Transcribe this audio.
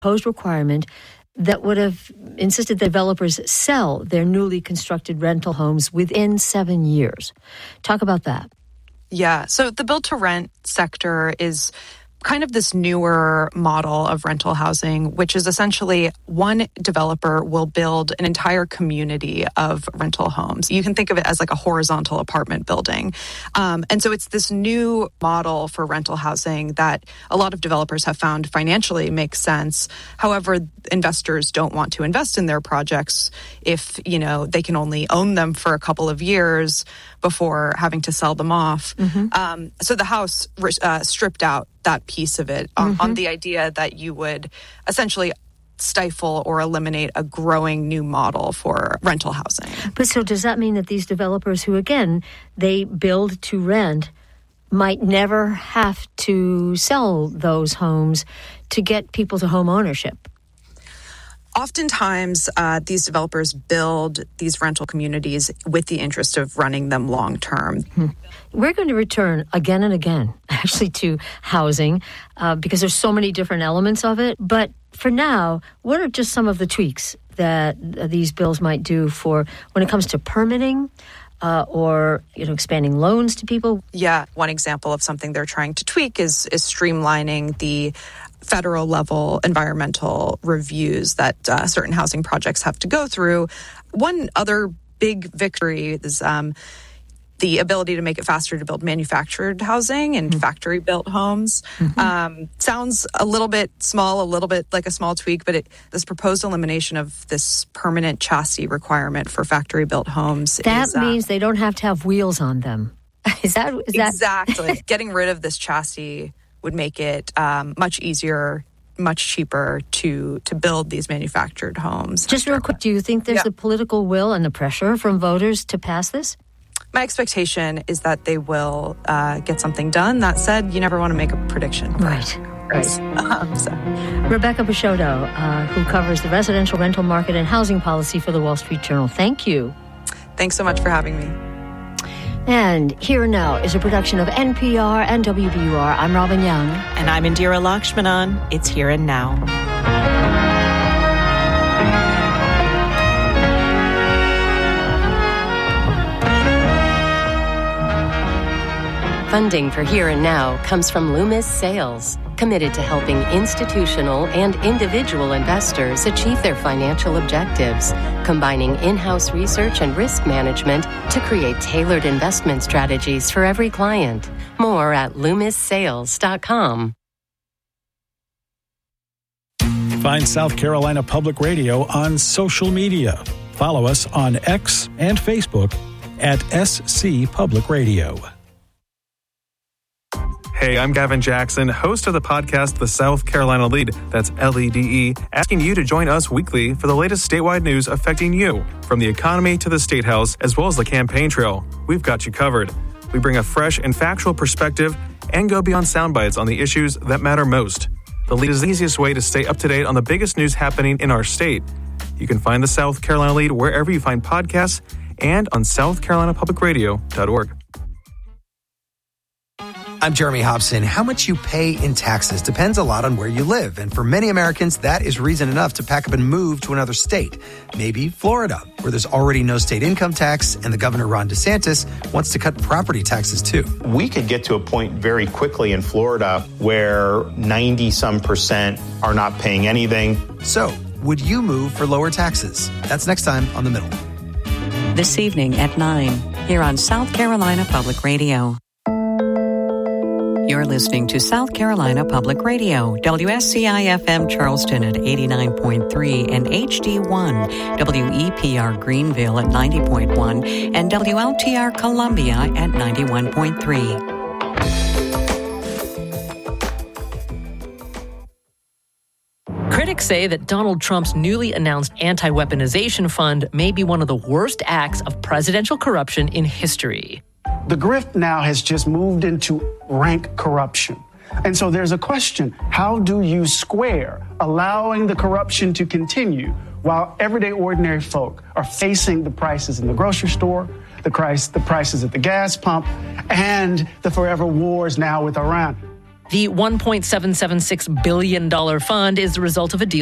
proposed requirement that would have insisted developers sell their newly constructed rental homes within 7 years. Talk about that. Yeah, so the build-to-rent sector is kind of this newer model of rental housing, which is essentially one developer will build an entire community of rental homes. You can think of it as like a horizontal apartment building. And so it's this new model for rental housing that a lot of developers have found financially makes sense. However, investors don't want to invest in their projects if, they can only own them for a couple of years before having to sell them off. Mm-hmm. So the House stripped out that piece of it on the idea that you would essentially stifle or eliminate a growing new model for rental housing. But so does that mean that these developers who, again, they build to rent might never have to sell those homes to get people to home ownership? Oftentimes, these developers build these rental communities with the interest of running them long term. We're going to return again and again, actually, to housing because there's so many different elements of it. But for now, what are just some of the tweaks that these bills might do for when it comes to permitting or expanding loans to people? Yeah, one example of something they're trying to tweak is streamlining the federal level environmental reviews that certain housing projects have to go through. One other big victory is the ability to make it faster to build manufactured housing and factory-built homes. Sounds a little bit small, a little bit like a small tweak, but this proposed elimination of this permanent chassis requirement for factory-built homes. That means they don't have to have wheels on them. Is that exactly? Getting rid of this chassis would make it much easier, much cheaper to build these manufactured homes. Just real quick, do you think there's the political will and the pressure from voters to pass this? My expectation is that they will get something done. That said, you never want to make a prediction. Right. Rebecca Peixoto, who covers the residential rental market and housing policy for the Wall Street Journal. Thank you. Thanks so much for having me. And Here and Now is a production of NPR and WBUR. I'm Robin Young. And I'm Indira Lakshmanan. It's Here and Now. Funding for Here and Now comes from Loomis Sayles, committed to helping institutional and individual investors achieve their financial objectives, combining in-house research and risk management to create tailored investment strategies for every client. More at LoomisSayles.com. Find South Carolina Public Radio on social media. Follow us on X and Facebook at SC Public Radio. Hey, I'm Gavin Jackson, host of the podcast The South Carolina Lead, that's LEDE, asking you to join us weekly for the latest statewide news affecting you, from the economy to the State House, as well as the campaign trail. We've got you covered. We bring a fresh and factual perspective and go beyond sound bites on the issues that matter most. The Lead is the easiest way to stay up to date on the biggest news happening in our state. You can find the South Carolina Lead wherever you find podcasts and on southcarolinapublicradio.org. I'm Jeremy Hobson. How much you pay in taxes depends a lot on where you live. And for many Americans, that is reason enough to pack up and move to another state. Maybe Florida, where there's already no state income tax, and the governor, Ron DeSantis, wants to cut property taxes too. We could get to a point very quickly in Florida where 90-some% are not paying anything. So, would you move for lower taxes? That's next time on The Middle. This evening at 9, here on South Carolina Public Radio. You're listening to South Carolina Public Radio, WSCI-FM Charleston at 89.3 and HD1, WEPR Greenville at 90.1 and WLTR Columbia at 91.3. Critics say that Donald Trump's newly announced anti-weaponization fund may be one of the worst acts of presidential corruption in history. The grift now has just moved into rank corruption. And so there's a question, how do you square allowing the corruption to continue while everyday ordinary folk are facing the prices in the grocery store, the prices at the gas pump, and the forever wars now with Iran? The $1.776 billion fund is the result of a deal